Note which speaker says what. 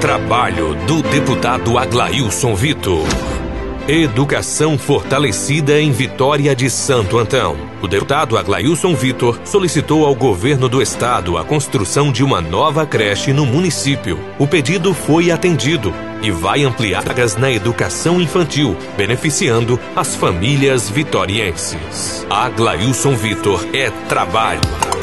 Speaker 1: Trabalho do deputado Aglailson Vitor. Educação fortalecida em Vitória de Santo Antão. O deputado Aglailson Vitor solicitou ao governo do estado a construção de uma nova creche no município. O pedido foi atendido e vai ampliar vagas na educação infantil, beneficiando as famílias vitorienses. Aglailson Vitor é trabalho.